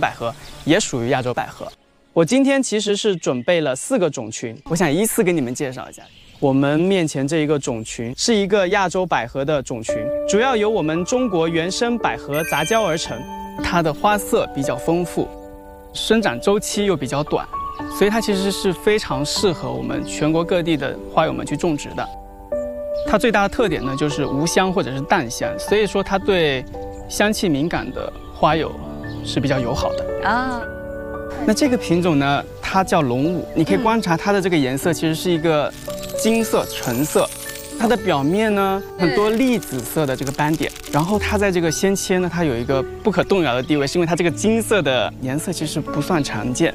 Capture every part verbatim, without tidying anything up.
百合也属于亚洲百合。我今天其实是准备了四个种群，我想依次给你们介绍一下。我们面前这一个种群是一个亚洲百合的种群，主要由我们中国原生百合杂交而成。它的花色比较丰富，生长周期又比较短，所以它其实是非常适合我们全国各地的花友们去种植的。它最大的特点呢就是无香或者是淡香，所以说它对香气敏感的花友是比较友好的啊。那这个品种呢，它叫龙舞，你可以观察它的这个颜色，其实是一个金色、橙色。它的表面呢，很多栗紫色的这个斑点，然后它在这个鲜切呢，它有一个不可动摇的地位，是因为它这个金色的颜色其实不算常见。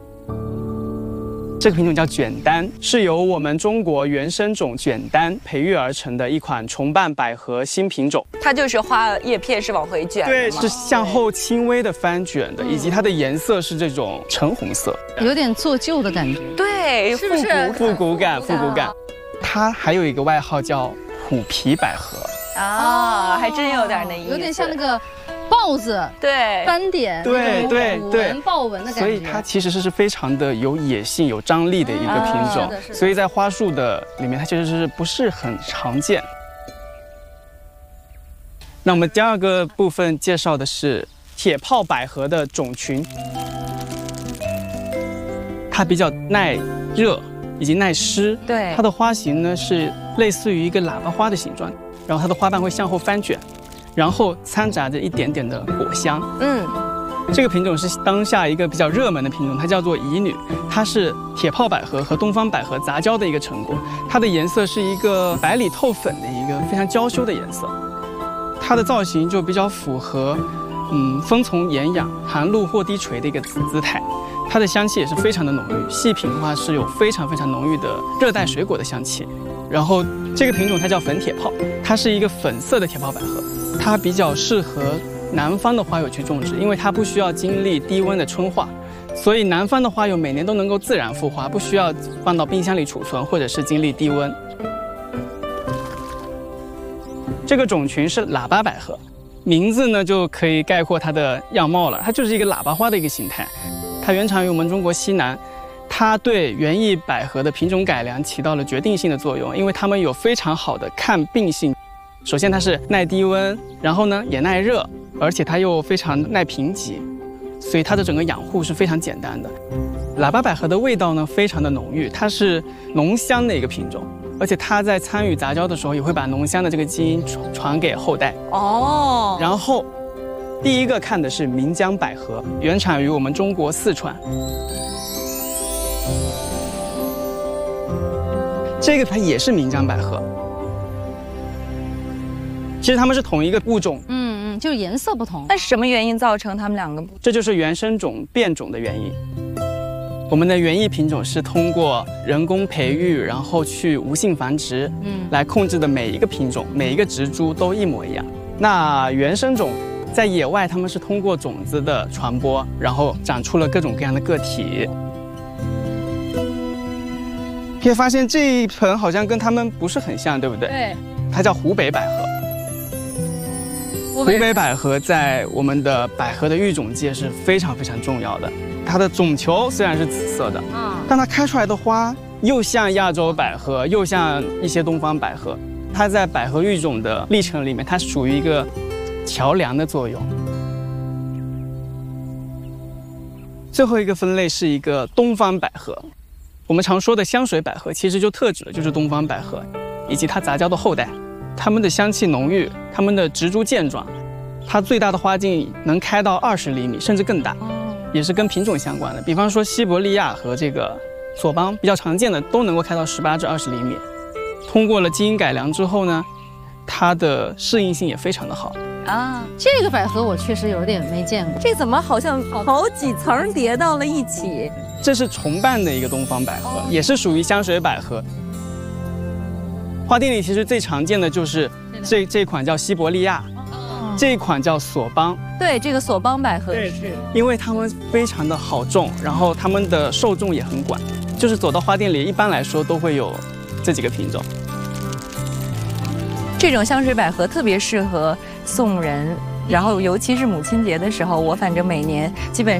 这个品种叫卷丹，是由我们中国原生种卷丹培育而成的一款重瓣百合新品种。 它就是花叶片是往回卷的， 对，是向后轻微的翻卷的，以及它的颜色是这种橙红色， 有点做旧的感觉。 对， 是不是复古感？复古感。它还有一个外号叫虎皮百合啊，还真有点那意思， 有点像那个豹子， 对， 斑点， 对对对， 豹纹的感觉。 所以它其实是非常的有野性、有张力的一个品种，啊、所以在花束的里面，它其实是不是很常见。那我们第二个部分介绍的是铁炮百合的种群，它比较耐热。以及耐湿， 对， 它的花型呢是类似于一个喇叭花的形状，然后它的花瓣会向后翻卷，然后掺杂着一点点的果香。嗯，这个品种是当下一个比较热门的品种，它叫做乙女，它是铁炮百合和东方百合杂交的一个成果。它的颜色是一个白里透粉的一个非常娇羞的颜色，它的造型就比较符合，嗯，风从岩养、寒露或低垂的一个姿姿态。它的香气也是非常的浓郁，细品的话是有非常非常浓郁的热带水果的香气。然后这个品种它叫粉铁炮，它是一个粉色的铁炮百合，它比较适合南方的花友去种植，因为它不需要经历低温的春化，所以南方的花友每年都能够自然复花，不需要放到冰箱里储存或者是经历低温。这个种群是喇叭百合，名字呢就可以概括它的样貌了，它就是一个喇叭花的一个形态。它原产于我们中国西南，它对园艺百合的品种改良起到了决定性的作用，因为它们有非常好的抗病性。首先它是耐低温，然后呢也耐热，而且它又非常耐贫瘠，所以它的整个养护是非常简单的。喇叭百合的味道呢非常的浓郁，它是浓香的一个品种，而且它在参与杂交的时候也会把浓香的这个基因传传给后代。哦，然后。第一个看的是岷江百合，原产于我们中国四川。这个它也是岷江百合，其实它们是同一个物种。 嗯嗯，就是颜色不同。 那是什么原因造成它们两个不？ 这就是原生种变种的原因。我们的园艺品种是通过人工培育，然后去无性繁殖，嗯，来控制的每一个品种、每一个植株都一模一样。那原生种。在野外，它们是通过种子的传播，然后长出了各种各样的个体。可以发现这一盆好像跟它们不是很像，对不对？ 对。 它叫湖北百合。湖北百合在我们的百合的育种界是非常非常重要的。它的种球虽然是紫色的，啊，但它开出来的花又像亚洲百合，又像一些东方百合。它在百合育种的历程里面，它属于一个桥梁的作用。最后一个分类是一个东方百合，我们常说的香水百合，其实就特指的就是东方百合以及它杂交的后代。它们的香气浓郁，它们的植株健壮，它最大的花径能开到二十厘米，甚至更大，也是跟品种相关的。比方说西伯利亚和这个索邦比较常见的，都能够开到十八至二十厘米。通过了基因改良之后呢，它的适应性也非常的好。 啊，这个百合我确实有点没见过， 这怎么好像好几层叠到了一起？ 这是重瓣的一个东方百合，也是属于香水百合。花店里其实最常见的就是这这款叫西伯利亚，这一款叫索邦。 对，这个索邦百合是，因为它们非常的好种，然后它们的受众也很广，就是走到花店里，一般来说都会有这几个品种。 这种香水百合特别适合送人，然后尤其是母亲节的时候，我反正每年基本